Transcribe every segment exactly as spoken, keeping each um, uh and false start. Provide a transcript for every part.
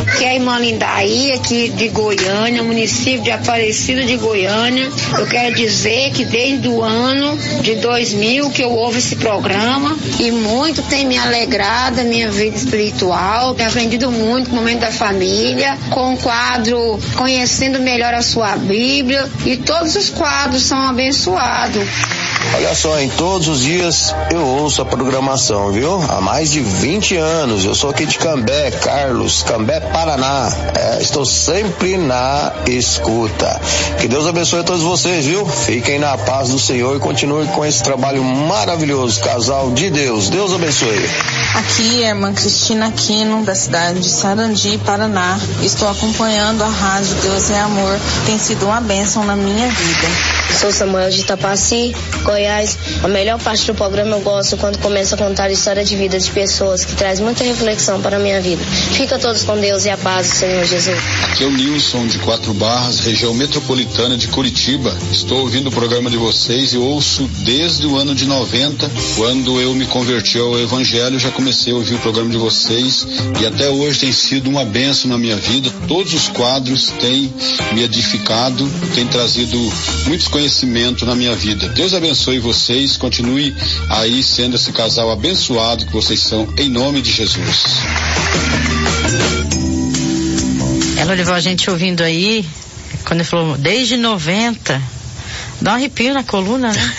que é a irmã Lindaí, aqui de Goiânia, município de Aparecida de Goiânia. Eu quero dizer que desde o ano de dois mil que eu ouvo esse programa e muito tem me alegrado a minha vida espiritual. Tenho aprendido muito com o momento da família, com o quadro Conhecendo Melhor a Sua Bíblia, e todos os quadros são abençoados. Olha só, em todos os dias eu ouço a programação, viu? Há mais de vinte anos. Eu sou aqui de Cambé, Carlos, Cambé, Paraná. É, estou sempre na escuta. Que Deus abençoe a todos vocês, viu? Fiquem na paz do Senhor e continuem com esse trabalho maravilhoso, casal de Deus. Deus abençoe. Aqui é a irmã Cristina Aquino, da cidade de Sarandi, Paraná. Estou acompanhando a rádio Deus é Amor. Tem sido uma bênção na minha vida. Sou Samuel de Itapaci, Goiás. A melhor parte do programa eu gosto quando começa a contar a história de vida de pessoas, que traz muita reflexão para a minha vida. Fica todos com Deus e a paz do Senhor Jesus. Aqui é o Nilson de Quatro Barras, região metropolitana de Curitiba. Estou ouvindo o programa de vocês e ouço desde o ano de noventa, quando eu me converti ao Evangelho. Já comecei a ouvir o programa de vocês e até hoje tem sido uma bênção na minha vida. Todos os quadros têm me edificado, têm trazido muitos conhecimentos na minha vida. Deus abençoe vocês, continue aí sendo esse casal abençoado que vocês são, em nome de Jesus. Ela levou a gente ouvindo aí, quando ele falou desde noventa, dá um arrepio na coluna, né?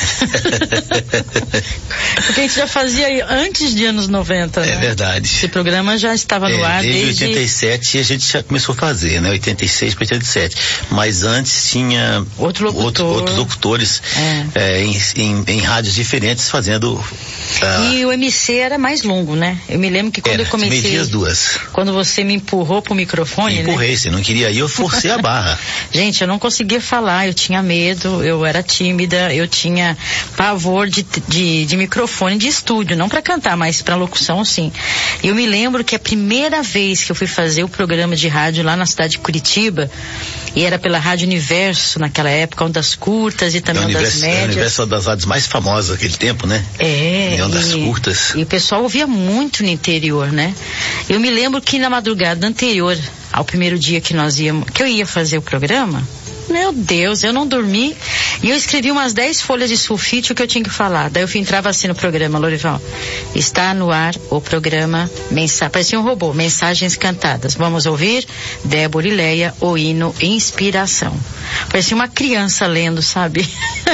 Porque a gente já fazia antes de anos noventa, né? É verdade. Esse programa já estava no é, ar desde... desde oitenta e sete a gente já começou a fazer, né? oitenta e seis para oitenta e sete. Mas antes tinha Outro locutor. outro, outros locutores é. É, em, em, em rádios diferentes fazendo... Uh... E o M C era mais longo, né? Eu me lembro que quando era, eu comecei... meio as duas. Quando você me empurrou pro microfone, eu empurrei, né? Você não queria ir, eu forcei a barra. Gente, eu não conseguia falar, eu tinha medo, eu era tímida, eu tinha pavor de, de, de microfone de estúdio, não para cantar, mas para locução, sim. Eu me lembro que a primeira vez que eu fui fazer o programa de rádio lá na cidade de Curitiba, e era pela Rádio Universo naquela época, ondas curtas e também ondas médias. O Universo é uma das rádios mais famosas daquele tempo, né? É. E ondas e, curtas. E o pessoal ouvia muito no interior, né? Eu me lembro que na madrugada anterior ao primeiro dia que nós íamos, que eu ia fazer o programa, meu Deus, eu não dormi e eu escrevi umas dez folhas de sulfite o que eu tinha que falar. Daí eu entrava assim no programa, Lorival, está no ar o programa mensa... parecia um robô, Mensagens Cantadas. Vamos ouvir Débora e Leia, o hino Inspiração. Parecia uma criança lendo, sabe?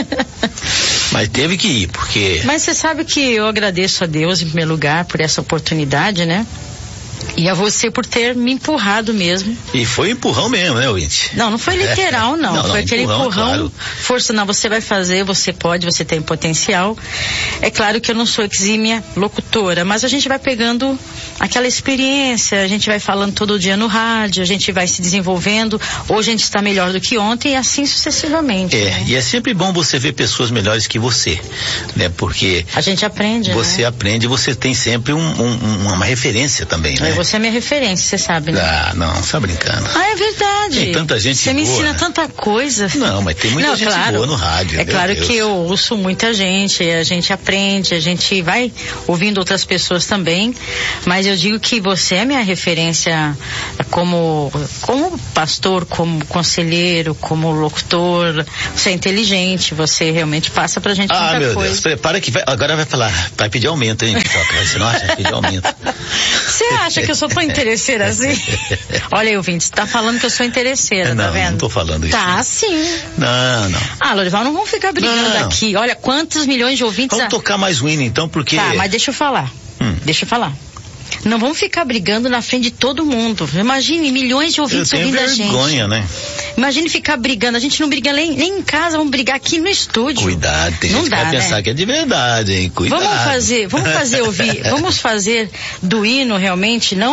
Mas teve que ir, porque... Mas você sabe que eu agradeço a Deus em primeiro lugar por essa oportunidade, né? E a você por ter me empurrado mesmo. E foi empurrão mesmo, né, ouvinte? Não, não foi literal, não. não foi não, aquele empurrão, empurrão claro. Força, não, você vai fazer, você pode, você tem potencial. É claro que eu não sou exímia locutora, mas a gente vai pegando aquela experiência, a gente vai falando todo dia no rádio, a gente vai se desenvolvendo. Hoje a gente está melhor do que ontem e assim sucessivamente. É, né? E é sempre bom você ver pessoas melhores que você, né? Porque... a gente aprende, Você né? aprende, você tem sempre um, um, uma referência também, né? Você é minha referência, você sabe, né? Ah, não, você tá brincando. Ah, é verdade. Tem tanta gente Você boa. me ensina tanta coisa. Não, mas tem muita não, gente claro, boa no rádio. É claro Deus. Que eu ouço muita gente, a gente aprende, a gente vai ouvindo outras pessoas também, mas eu digo que você é minha referência como, como pastor, como conselheiro, como locutor. Você é inteligente, você realmente passa pra gente ah, muita meu coisa. Deus, prepara que vai, agora vai falar, vai pedir aumento, hein? Você não acha? Vai pedir aumento. Você acha que eu sou tão interesseira assim? Olha aí, ouvinte, você tá falando que eu sou interesseira, não, tá vendo? Não, tô falando isso. Tá, sim. Não, não. Ah, Lorival, não vamos ficar brigando não. aqui. Olha, quantos milhões de ouvintes... Vamos a... tocar mais o hino, então, porque... Tá, mas deixa eu falar. Hum. Deixa eu falar. Não vamos ficar brigando na frente de todo mundo. Imagine milhões de ouvintes ouvindo a gente. Vergonha, né? Imagine ficar brigando. A gente não briga nem, nem em casa, vamos brigar aqui no estúdio. Cuidado, tem não gente dá, que vai né? pensar que é de verdade, hein? Cuidado. Vamos fazer, vamos fazer ouvir, vamos fazer do hino realmente, não